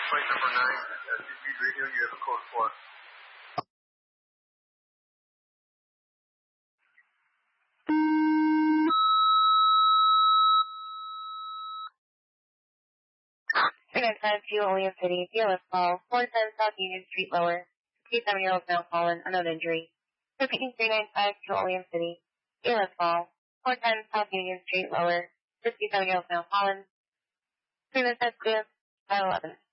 plate number 9 at SCG Radio. You have a code 4. to Olean City, DLS call, 410 South Union Street Lower. 57-year-old now fallen, unknown injury. Repeating 395 to Olean City, DLS call, 410 South Union Street Lower. 57-year-old now fallen. 3 minutes 511.